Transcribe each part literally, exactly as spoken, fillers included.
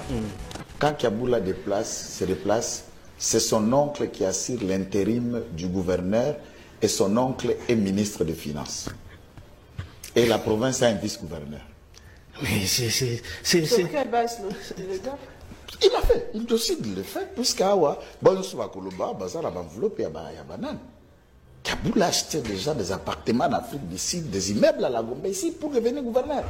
Mm. Quand Kiaboula déplace, se déplace, c'est son oncle qui assure l'intérim du gouverneur et son oncle est ministre des Finances. Et la province a un vice-gouverneur. Mais c'est... c'est, c'est, Sur quelle base le gars? Il a fait, il décide de le faire, puisqu'Awa, bon, sur la Koloba, ça a enveloppé à Banane. Kiaboula achetait déjà des appartements en Afrique du Sud, des immeubles à la Gombe ici pour devenir gouverneur.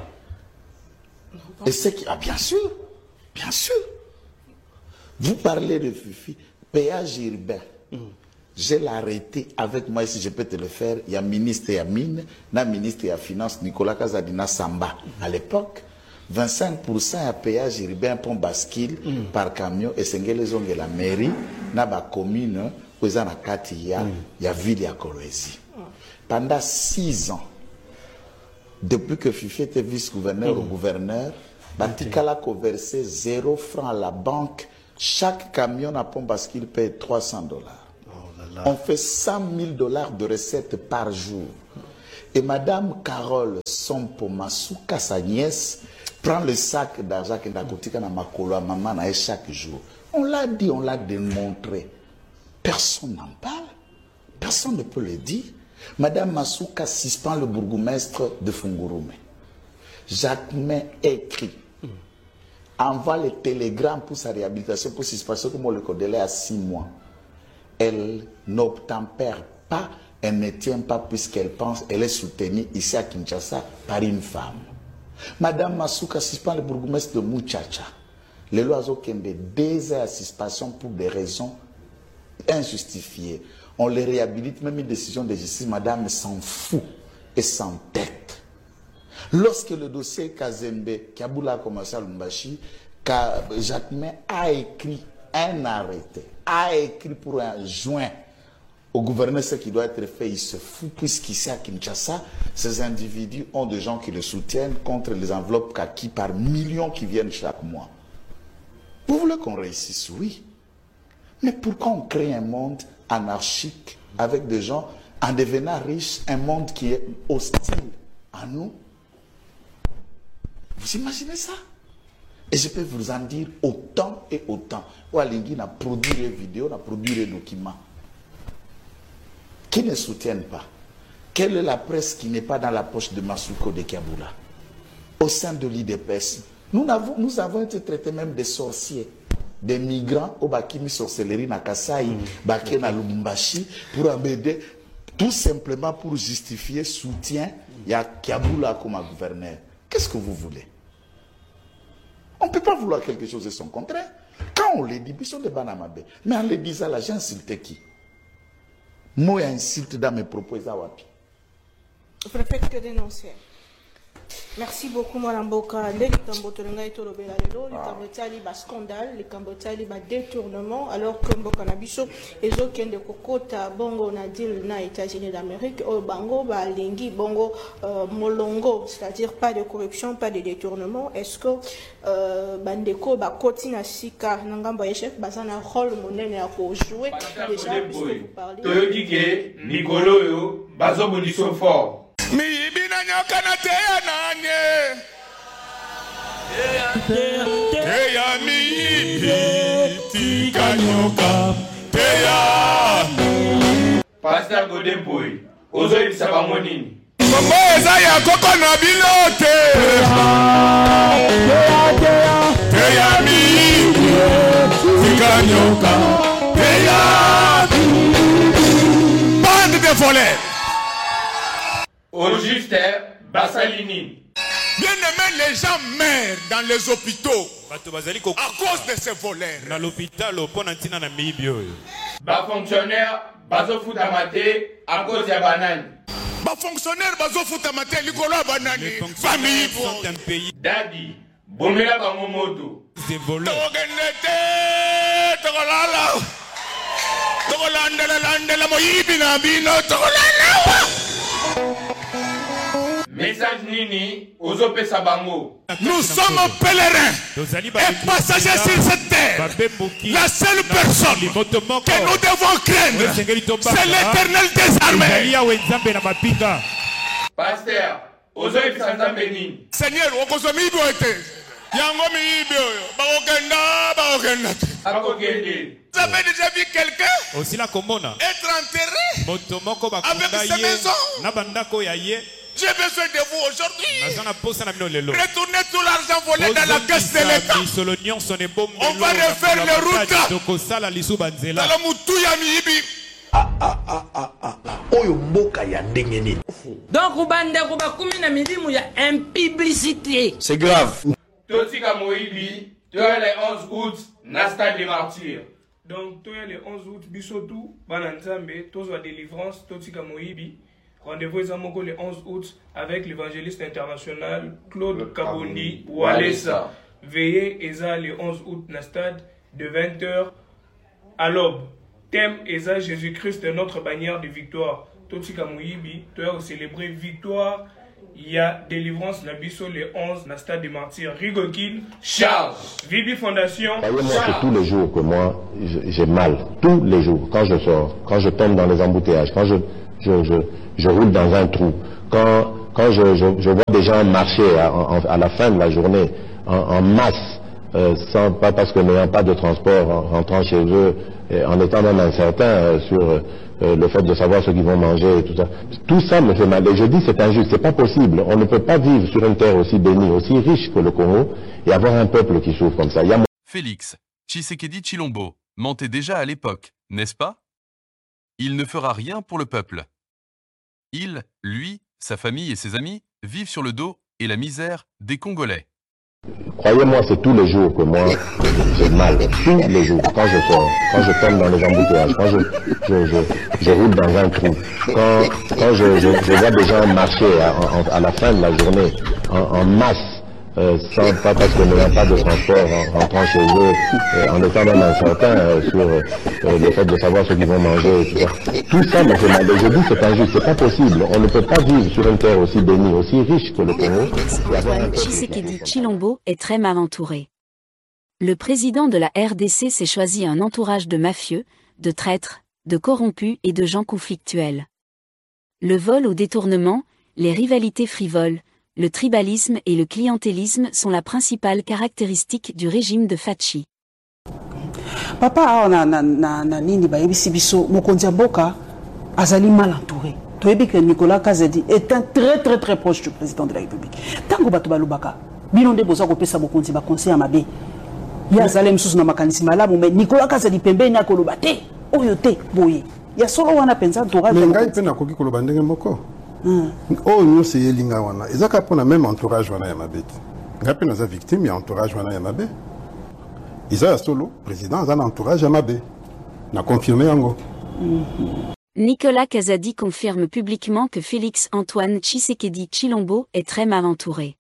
Et c'est qui. Ah, bien sûr, bien sûr. Vous parlez de Fifi, péage urbain. Mm. Je l'ai arrêté avec moi, si je peux te le faire. Il y a ministre et mine, na ministre et finance, Nicolas Kazadina Samba. Mm. À l'époque, vingt-cinq pour cent à péage urbain pour bascule mm. par camion et c'est les onges la mairie, na ba commune, où il y a il y a ville à Kolwezi. Pendant six ans, depuis que Fifi était vice-gouverneur mm. au gouverneur, Batikala a versé zéro franc à la banque. Chaque camion à pont bascule paye trois cents dollars. On fait cent mille dollars de recettes par jour. Et Madame Carole Sompo Masuka, sa nièce, prend le sac d'argent qu'elle a coûté à Makolo à maman chaque jour. On l'a dit, on l'a démontré. Personne n'en parle. Personne ne peut le dire. Madame Masuka suspend le bourgmestre de Fungurume. Jacquemin écrit, envoie les télégrammes pour sa réhabilitation, pour suspension, comme on le délai à six mois. Elle n'obtempère pas, elle ne tient pas puisqu'elle pense, elle est soutenue ici à Kinshasa par une femme. Madame Masuka suspend le bourgmestre de Muchacha. Le loiseau Kembe, deux heures à suspension pour des raisons injustifiées. On les réhabilite, même une décision de justice, madame s'en fout et s'entête. Lorsque le dossier Kazembe, Kiaboula a commencé à Lumbashi, Jacquemin a écrit un arrêté, a écrit pour un joint au gouverneur ce qui doit être fait, il se fout, puisqu'ici à Kinshasa, ces individus ont des gens qui le soutiennent contre les enveloppes kaki par millions qui viennent chaque mois. Vous voulez qu'on réussisse? Oui. Mais pourquoi on crée un monde anarchique avec des gens, en devenant riches, un monde qui est hostile à nous? Vous imaginez ça? Et je peux vous en dire autant et autant. Oualingui n'a produit des vidéos, n'a produit des documents qui ne soutiennent pas. Quelle est la presse qui n'est pas dans la poche de Masuko de Kiaboula? Au sein de l'I D P S, nous avons, nous avons été traités même des sorciers, des migrants au Bakimi sorcellerie na Kasai, mmh. Baké na Lubumbashi, pour embêter, tout simplement pour justifier soutien, il y a Kiaboula comme gouverneur. Qu'est-ce que vous voulez? On ne peut pas vouloir quelque chose de son contraire. Quand on le dit, ils sont des banamabé. Mais en le disant là, j'ai insulté qui? Moi, insulte dans mes propos. Je préfère que dénoncer. Merci beaucoup, Mme Boka. Les Cambotolanga et Tolobela, les Cambotali, bas scandale, les Cambotali, bas détournement, alors que Mboka Nabiso, et autres qui ont des Kokota, Bongo, Nadil, na États-Unis d'Amérique, au Bango, bah, Lingi, Bongo, euh, Molongo, c'est-à-dire pas de corruption, pas de détournement. Est-ce que, euh, Bandeko, bah, Kotina Sika, Nangamba Echef, bah, ça a un rôle monnaie à jouer. Déjà, puisque vous parlez. Toyodike, Nicolo, yo, Bazo Boniso fort. Mi ibina nyoka na teya nanye teya mi ibi tika nyoka teya Pastor Godemboy, ozo ibisa bango nini? Mambo eza ya koko na bilote teya mi ibi tika nyoka teya bande de voleurs. Au juste, Bassalini. Bien aimé, les gens meurent dans les hôpitaux à cause de ces voleurs. Dans l'hôpital, Bas fonctionnaire, bazo futamate à cause de banane. Bas fonctionnaire, bazo futamate likolo banane. Famille sont un pays. Daddy, bomela bangomoto. Des voleurs. Togenete, togolala. Togolandela landela moyibina bino togolala. Message Nini, Ozope Sabango. Nous sommes pèlerins et passagers sur cette terre. La seule personne que nous devons craindre, c'est l'Éternel des armées. Pasteur, Ozope Sanzambeni. Seigneur, Okozomi Boete. Yango miibi oyo. Bakokenda, bakokenda. Bakokende. Vous avez déjà vu quelqu'un Aussi la komona. être enterré Motomoko avec bakunda ses ye. maisons? Nabandako ya ye. J'ai besoin de vous aujourd'hui. Nazana posa na bino lelo. Retournez tout l'argent volé dans la caisse de l'État. On va refaire les routes. Tokosala lisu banzela. Dans la moutou ya miibi. Ah ah ah ah ah ah. Oyo mboka ya ndenge nini. Donc ubande kuba kumi na milimu ya impiblicité. C'est grave. Totika Moïbi, tu as les onze août, Nasta des martyrs. Donc, tu as le onze août, Bisotou, Bananzambe, Tozo délivrance, Totika Moïbi. Rendez-vous le onze août avec l'évangéliste international Claude Kabondi Walesa. Veillez Eza le onze août na stade de vingt heures à l'aube. Thème Eza Jésus-Christ notre bannière de victoire. Totika Moïbi, tu as célébré victoire. Il y a délivrance Nabiso le onze na stade des martyrs. Rigokin, Charles. Vibi Fondation. Voyez-moi, c'est tous les jours que moi j'ai mal. Tous les jours. Quand je sors, quand je tombe dans les embouteillages, quand je, je, je, je roule dans un trou, quand, quand je, je, je vois des gens marcher à, à, à la fin de la journée en, en masse, euh, sans, pas parce que n'ayant pas de transport, en rentrant chez eux, et en étant même incertain euh, sur euh, le fait de savoir ce qu'ils vont manger et tout ça. Tout ça me fait mal. Et je dis c'est injuste, c'est pas possible. On ne peut pas vivre sur une terre aussi bénie, aussi riche que le Congo et avoir un peuple qui souffre comme ça. Il y a... Félix Tshisekedi Tshilombo mentait déjà à l'époque, n'est-ce pas? Il ne fera rien pour le peuple. Il, lui, sa famille et ses amis vivent sur le dos et la misère des Congolais. Croyez-moi, c'est tous les jours que moi j'ai mal. Tous les jours. Quand je sors, quand je tombe dans les embouteillages, quand je, je, je, je roule dans un trou, quand, quand je, je, je vois des gens marcher à, à, à la fin de la journée en, en masse, euh, sans, pas parce que n'ayant pas de transport, en rentrant chez eux, euh, en étant même incertain euh, sur euh, le fait de savoir ce qu'ils vont manger et tout ça. Tout ça me fait mal. Et je dis c'est injuste, c'est pas possible. On ne peut pas vivre sur une terre aussi bénie, aussi riche que le Congo. Antoine Tshisekedi Tshilombo est très mal entouré. Le président de la R D C s'est choisi un entourage de mafieux, de traîtres, de corrompus et de gens conflictuels. Le vol au détournement, les rivalités frivoles, le tribalisme et le clientélisme sont la principale caractéristique du régime de Fachi. Papa na na na na nini ba yebisi biso mokonzi mboka azali mal entouré. Toyebi que Nicolas Kazadi est un très très très proche du président de la République. Tango bato balubaka bino nde boza ko pesa mokonzi ba conseil mabe. Ya zalem susu na makanisi malamu mais Nicolas Kazadi pembeni akoloba te oyo te boye. Ya solo wana penza entourage. Ngai pe na koki koloba ndenge moko. Oh nous c'est Yelinga wana. Ezaka pona même entourage wana ya mabeti. Ngai pe na za victime ya entourage wana ya mabe. Isa solo président za entourage ya mabe. Na confirmé yango. Nicolas Kazadi confirme publiquement que Félix Antoine Tshisekedi Tshilombo est très mal entouré.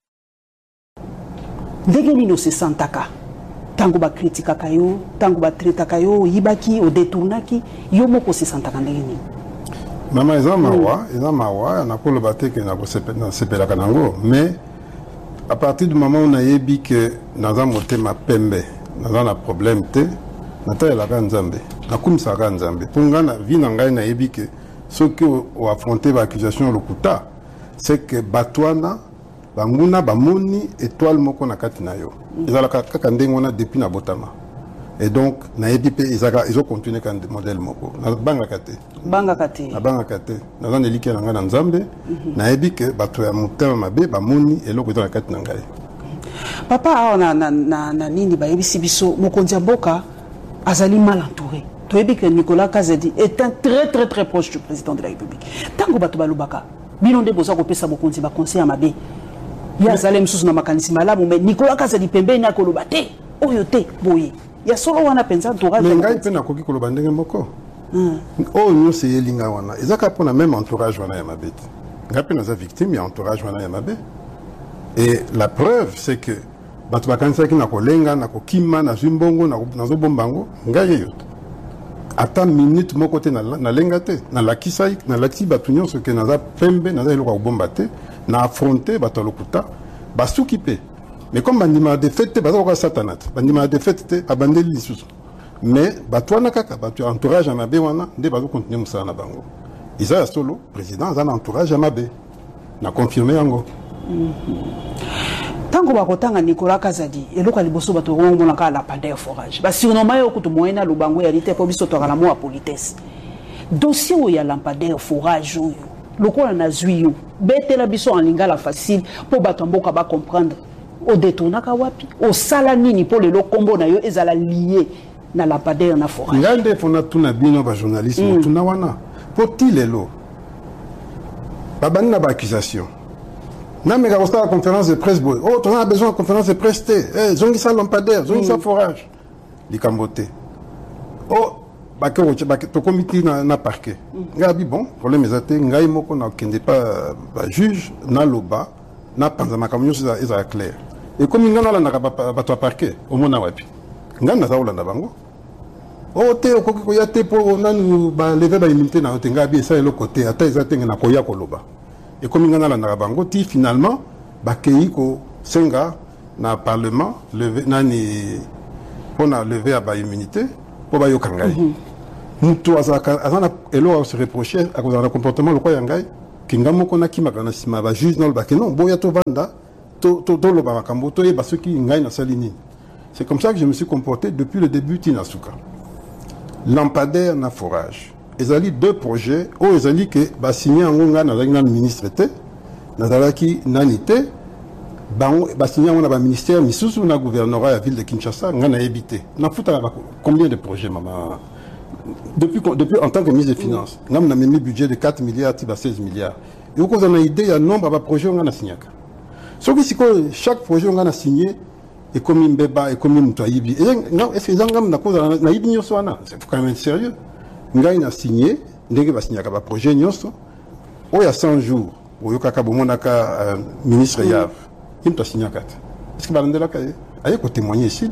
Ndenge nino se santaka. Tango ba kritika kayo, tango ba treta kayo, yibaki o détournaki, yo moko se santaka ndenge nini. Mama eza mawa, eza mawa, na ko le baté que na ko sepela kanango, mais à partir du moment où on a yebi que dans un motema pembe, dans un problème té, na ta la kanzambe, na kumsa kanzambe. Pour ngana vi na ngai na yebi que ce que o affronter ba accusation lokuta, c'est que batwana banguna bamoni étoile moko na kati na yo. Ezala kaka ndenge wana depuis na botama. Et donc, na yebi pe izaka izo continuer kan modèle moko. Na banga kate. Banga kate. Na banga kate. Na zan elike na ngana nzambe. Na yebi ke bato ya mutema mabe ba moni eloko eza na kate na ngai. Papa na na na na nini ba yebisi biso mokonzi mboka azali mal entouré. Toyebi que Nicolas Kazadi est un très très très proche du président de la République. Tango bato balubaka bino nde boza ko pesa mokonzi ba conseil mabe. Ya zalem susu na makanisi malamu mais Nicolas Kazadi pembeni akoloba te oyo te boye. Ya solo wana penza entourage. Ngai pe na koki koloba ndenge moko. Oh nous c'est Yelinga wana. Ezaka pona même entourage wana ya mabeti. Ngai pe na za victime ya entourage wana ya mabe. Et la preuve c'est que bato bakanisa ki na kolenga na kokima na zimbongo na nazo bombango ngai yeyo. Ata minute moko te na na lenga te na lakisa na lati bato nyonso ke naza pembe naza eloko bomba te na affronter bato lokuta basuki pe. Mais comme bandima de fête baza ko satanat bandima de fête abandeli lisusu mais batwana kaka batu entourage à mabe wana nde bazo continuer musala na bango isa solo président za entourage à mabe na confirmer yango Tango bakotanga Nicolas Kazadi eloko liboso bato ngomona ka la pandeur forage ba surnommé yo kutu moyena lubango ya lité po biso to kala mo a politesse dossier où ya lampadaire forage yo lokola na zui yo betela biso en lingala facile po bato mboka ba comprendre o détournaka wapi o sala nini po le kombo na yo ezala lié na lampadaire na forage ngande fona tuna bino ba journaliste mm. tuna wana po tilelo babani na ba accusation. Non, mais quand on a la conférence de presse, oh, on a besoin de conférence de presse, eh, zongi sa lampadaire, zongi sa forage, les cambotés. Oh, bah que to comité na parquet. Gabi bon, problème est até, ngai moko na kende pas juge na loba, na panzama camion c'est ça clair. Et comme il ngana na ba to parquet, au mona wapi. Ngana za olanda bango. Oh, te ko ko ya te po nanu ba lever ba immunité na tenga bi ça le côté, ata ezatenge na koya koloba. Et comme il y a la Bangoti, finalement, Bakei ko Senga, na parlement, levé, nani, on a levé à l'immunité, pour Bayo Kangai. Nous, azana, elo se reprocher à cause du comportement de Koyangai, Kingamo Konaki Maganasima, va juge dans le bac, non, Boya to Vanda, to to lo Bamakambo, to Yeba, ceux qui ngaï na Salini. C'est comme ça que je me suis comporté depuis le début Tinasuka. Lampadaire na forage. Ils ont deux projets, où ils ont dit que bah signé en Onga dans le ministre était, dans qui nanité, bah signé en un ministère, mais sous un gouvernorat à la ville de Kinshasa, on a habité. On foutu combien de projets, maman? Depuis depuis en tant que ministre des Finances, on a mis un budget de quatre milliards, à seize milliards. Et on a une idée, il y a un nombre de projets on a signé. Sauf que chaque projet on a signé, et comme une béba, et comme une moutoyibi. Est-ce que les gens ont na ibi nyoswana? C'est quand même sérieux. Ngai na signé, ndenge ba signé ka projet nyonso. O ya cent jours, o yoka ka bomonaka ministre Yav. Il t'a signé kat. Est-ce que ba ndela ka aye ko témoigner ici?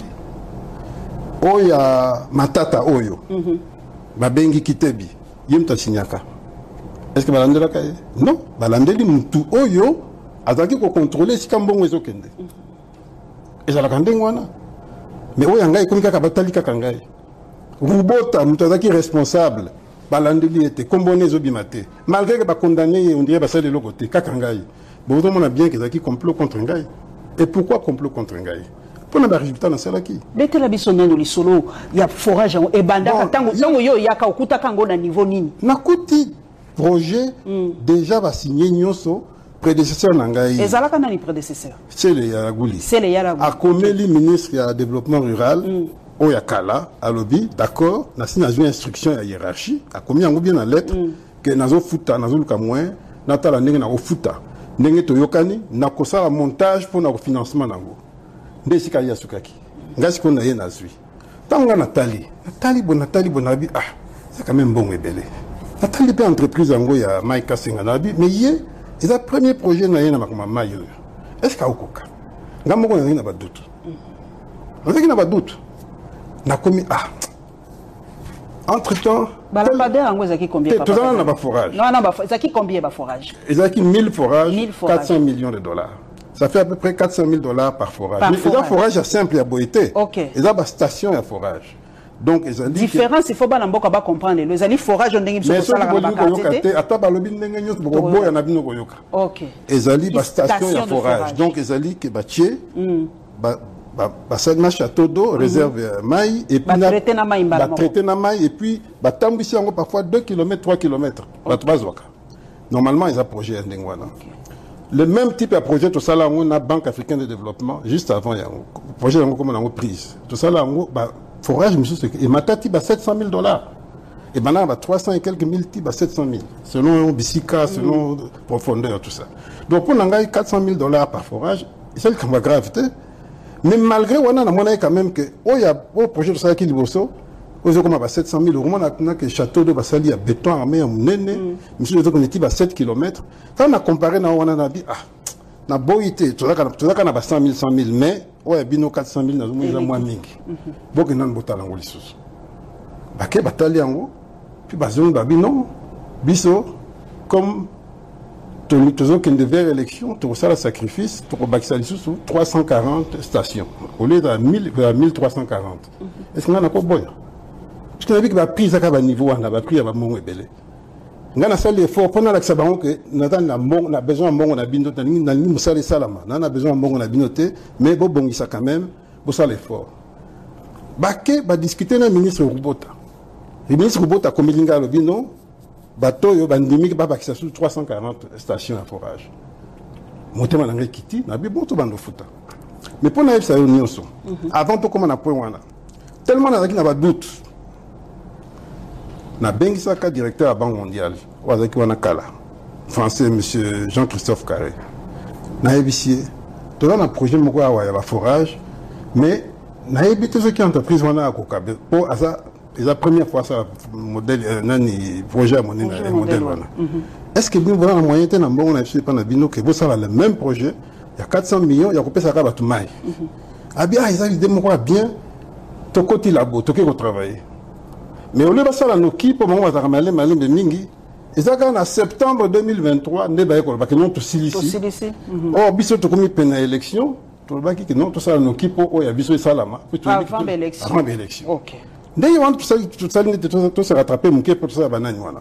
O ya matata oyo. Ba bengi kitebi. Yim t'a signé ka. Est-ce que ba ndela ka? Non, ba landeli mutu oyo azaki ko contrôler si kambongo ezokende. Ezala kandengo wana. Mais o ya ngai komi ka batali ka ngai. Rubota, nous sommes responsables. Balandeli était comboné zobimate. Malgré que ba condamné, on dirait ça de l'autre côté. Kakangai. Bon, on a bien qu'ils ont complot contre Ngai. Et pourquoi complot contre Ngai? Pour le résultat dans celle qui. Dès que la bisonne de l'isolo, il y a forage et banda. Tango tango yo yaka okuta kango na niveau nini. Nakuti projet déjà va signer nyoso prédécesseur Nangai. Et zalaka nani prédécesseur? C'est le Yaragouli. C'est le Yaragouli. A Komeli ministre du développement rural. Oyakala, à lobby, d'accord, n'a signé une instruction à hiérarchie, a commis en bien la lettre, que nazo futa, nazo luka moins, natala nenge na futa, nenge toyokani, na kosa la montage pour na financement nango. Nde sika ya sukaki. Ngasi ko na ye nazui. Tanga Nathalie, Nathalie bon Nathalie bonabi, ah, c'est quand même bon et belé. Nathalie pe entreprise ango ya Maïka Senganabi, mais yé, c'est le premier projet na ye na makoma mayo. Est-ce ka okoka? Ngamo ko na ba doute. On sait qu'il n'a pas de doute. N'a commis ah entre temps Balampadaire en Zaki combien tout ça n'a pas forage non non Zaki combien ba forage Zaki mille forages quatre cents millions de dollars ça fait à peu près quatre cent mille dollars par forage par mais forage. Les forage simple à Boité OK ils ont ba station à forage donc ils ont dit différence il faut pas n'importe quoi comprendre les ali forage on ndenge biso ça la ba ata ba lobi ndenge nyos bo boya na bino koyoka OK ils ont ba station à forage donc ils ont dit que ba tié ba bah ça na château d'eau réserve maï et puis bah traiter na maï bah traiter na maï et puis bah tambisi yango parfois deux kilomètres trois kilomètres bah bazwaka normalement ils a projet ndengwana le même type de projet tout ça là on a Banque africaine de développement juste avant yango projet yango comme on a prise tout ça là on bah forage monsieur et matati bah sept cent mille dollars et maintenant bah trois cents et quelques mille type bah sept cent mille selon Bissika selon mm. profondeur tout ça donc pour nangai quatre cent mille dollars par forage c'est le comme gravité. Mais malgré on a quand même que oh y a au projet de ça qui liboso aux comme à sept cent mille euros on a que château de Basali à béton armé en nene monsieur les autres à sept kilomètres quand on a comparé na on a dit ah na boité tout ça tout ça na cent mille cent mille mais ouais bino quatre cent mille na moins moins mingi donc nan botala ngoli sous baké batali yango puis bazon babi non biso comme toujours qu'il devait élection, tout ça le sacrifice pour Baxali sous trois cent quarante stations au lieu de mille trois cent quarante. Est-ce qu'on a encore bon? Parce qu'on a vu que la prise à niveau on a pris à mon belé. nga na sali effort pendant la sabango que nata na mbongo na besoin mbongo na bino na ni na ni musali salama na na besoin mbongo na bino te mais bo bongisa quand même bo sala effort baké ba discuter na ministre Rubota le ministre Rubota komilinga lo bino bato yo bandimi ba bakisa sur trois cent quarante stations à forage motema na ngai kiti na bi bon to bando futa mais pour na ça nyonso avant to comment na point wana tellement na na ba doute na bengisaka directeur à Banque mondiale wazaki wana kala français monsieur Jean-Christophe Carré na ébicier tout dans un projet moko ya ba forage mais na ébité ce qui entreprise wana akokabe pour ça c'est la première fois ça modèle nani projet mon modèle wana est-ce que nous voilà moyen té na mbongo na biso pa na bino que vous ça le même projet il y a quatre cents millions il y a kopesa ka batu mai abia ils avaient des moko bien to côté labo to ko travailler. Mais au lieu de ça, nous qui pour moi, on va aller mal de mingi. Et ça, en septembre deux mille vingt-trois, nous avons dit que nous tous ici. Oh, biso to comme peine élection, tout le baki que non tout ça nous qui pour oh, il y a biso salama. Avant l'élection. Avant l'élection. OK. Dès qu'on tout ça tout ça tout se rattraper mon qui pour ça banane voilà.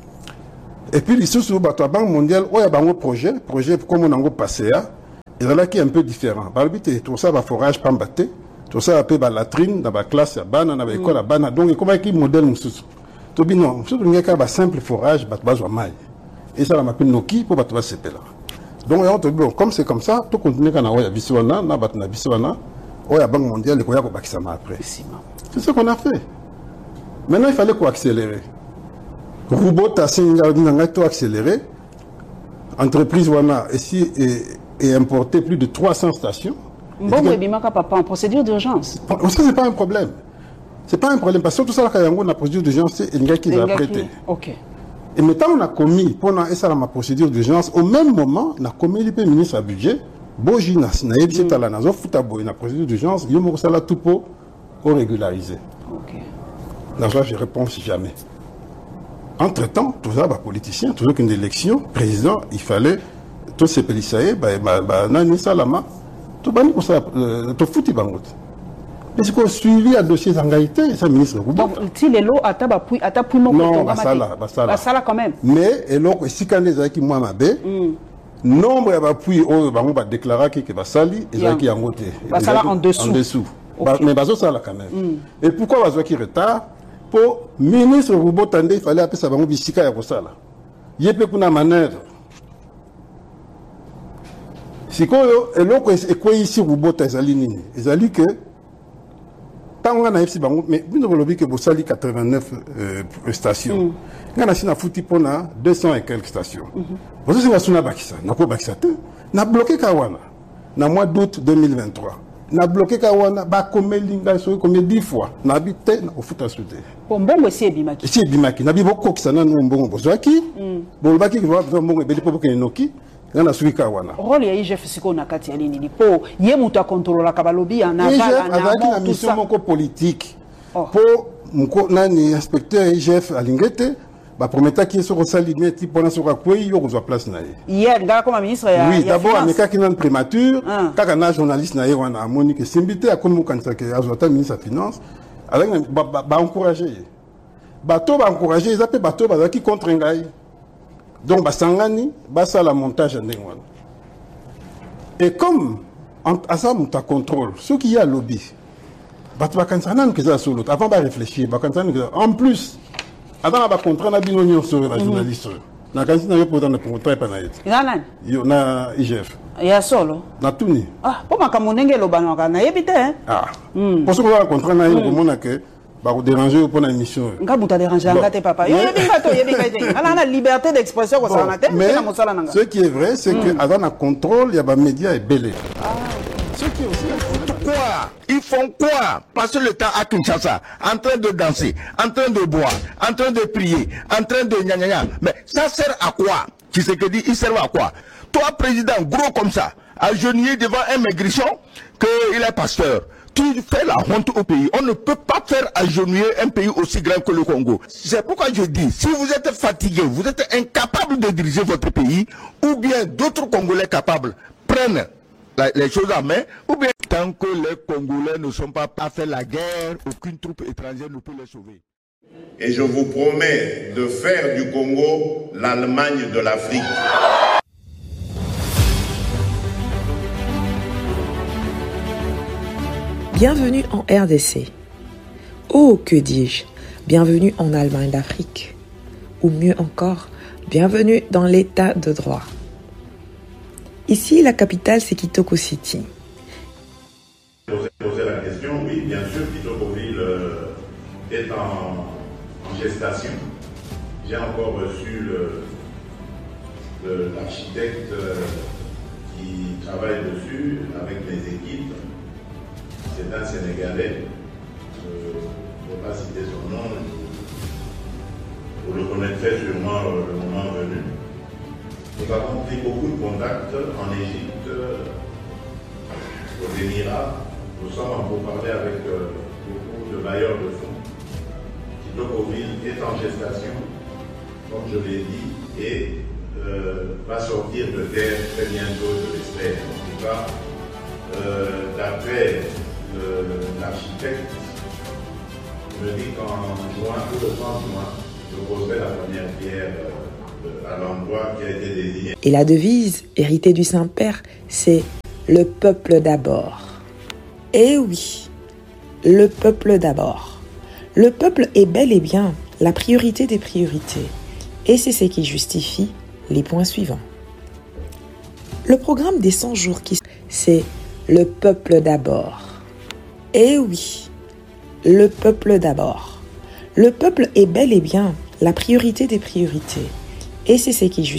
Et puis les sous bateau la Banque mondiale, oh, il y a un projet, projet comme on a passé à, et là qui est un peu différent. Par le but tout ça va forage pas battre. Tout ça appelle la latrine dans la classe, la banane, dans l'école, la banane. Donc, comment est-ce qu'il modèle nous tout bien non, surtout il y a un simple forage, bat besoin maille. Et ça, on m'appelle Noki pour battre ce là. Donc, on te dit comme c'est comme ça, tout continue quand on a Biswana, na bat na Biswana, on a Banque mondiale, on a quoi qui ça m'a après. C'est ce qu'on a fait. Maintenant, il fallait quoi accélérer. Robot a signé tout accéléré. Entreprise wana ici et importé plus de trois cents stations. Bon, mais Bimaka papa en procédure d'urgence. Ça c'est pas un problème. C'est pas un problème parce que tout ça là quand on a procédure d'urgence c'est un gars qui l'a prêté. OK. Et maintenant on a commis pendant ça ma procédure d'urgence au même moment on a commis le ministre à budget boji na na yebisi tala na zo futa boy na procédure d'urgence yo mo sala tout pour régulariser. OK. Là je réponds si jamais. Entre-temps, tout ça bah politicien, toujours qu'une élection président, il fallait tous ces policiers bah bah nani salama tout bani pour ça tout fouti bangot. Est-ce qu'on suivi à dossier Zangaïté, ça ministre donc si les lots ata ba puis ata puis mon non basala basala basala quand même mais et donc si quand les aki moi mabe nombre ya ba puis on bango ba déclarer que basali et aki yangote basala en dessous en dessous mais bazo sala quand même et pourquoi bazo qui retard pour ministre Rubotande il fallait appeler ça bango bisika ya kosala yepe kuna manœuvre sikoyo eloko ekwe ici Rubota ezali nini ezali que tant on a ici bango mais vous ne que vous sali quatre-vingt-neuf euh, stations ngana sina futi pona deux cents et quelques stations vous aussi ngasuna bakisa nako bakisa te na bloqué kawana na mois d'août deux mille vingt-trois na bloqué kawana ba komelinga so comme dix fois na habité na ofuta soute bon mbongo si ebimaki si ebimaki na biboko kisana no mbongo bozwaki bon baki ko va mbongo ebeli po ke noki ngana suika wana rôle ya I G F siko na kati ya nini po ye muta contrôler ka balobi en aval na mission moko politique po mko nani inspecteur I G F alingete ba prometa ki so rosalimé ti pona so kwa yo ko place na ye hier nga comme ministre ya oui d'abord ameka ki nan prémature kaka na journaliste na ye wana amoni ke simbité akomu kanisa ke azota ministre ya finance avec ba ba encourager bato ba encourager ils appellent bato ba ki contre ngai. Donc, basangani, basa la montage en Ndengwana. Et comme, à ça, on t'a contrôle, ce qui y a lobby, batakansanan que ça sur l'autre, avant de réfléchir, en plus, avant de contrat, on a bien union sur la journaliste. Na kansi na yo pour dans le contrat pas na yet. Nana. Yo na I G F. Ya solo. Na tuni. Ah, pour makamonenge lo banaka na yebite hein. Ah. Pour ce qu'on a contrat na yo komona que ba ko déranger pour la émission. Nga buta déranger ngate papa. Yo yebinga to yebinga te. Ala na liberté d'expression ko sana te, mais ce qui est vrai c'est que avant na contrôle, il y a ba médias et belé. Ah. Ce qui est aussi quoi? Ils font quoi? Passer le temps à Kinshasa, en train de danser, en train de boire, en train de prier, en train de gna gna gna. Mais ça sert à quoi? Tu sais que dit, il sert à quoi? Toi, président, gros comme ça, agenouillé devant un maigrichon, qu'il est pasteur. Tu fais la honte au pays. On ne peut pas faire agenouiller un pays aussi grand que le Congo. C'est pourquoi je dis, si vous êtes fatigué, vous êtes incapable de diriger votre pays, ou bien d'autres Congolais capables prennent les choses en main, ou bien tant que les Congolais ne sont pas à faire la guerre, aucune troupe étrangère ne peut les sauver. Et je vous promets de faire du Congo l'Allemagne de l'Afrique. Bienvenue en R D C. Oh, que dis-je, bienvenue en Allemagne d'Afrique. Ou mieux encore, bienvenue dans l'état de droit. Ici, la capitale, c'est Kitoko City. Poser poser la question, oui, bien sûr, Kitokoville euh, est en, en gestation. J'ai encore reçu l'architecte euh, qui travaille dessus avec mes équipes. C'est un Sénégalais, je ne vais pas citer son nom, vous le connaîtrez sûrement le moment venu. Nous avons pris beaucoup de contacts en Égypte, aux Émirats. Nous sommes en pourparlers avec euh, beaucoup de bailleurs de fonds. Kitokoville est en gestation, comme je l'ai dit, et euh, va sortir de terre très bientôt, je l'espère. En tout cas, euh, d'après l'architecte, me dit qu'en juin, tout le trente juin, je poserai la première pierre euh, à l'endroit qui a été désigné. Et la devise, héritée du Saint-Père, c'est « Le peuple d'abord ». Eh oui, le peuple d'abord. Le peuple est bel et bien la priorité des priorités. Et c'est ce qui justifie les points suivants. Le programme des cent jours, qui c'est le peuple d'abord. Eh oui, le peuple d'abord. Le peuple est bel et bien la priorité des priorités. Et c'est ce qui justifie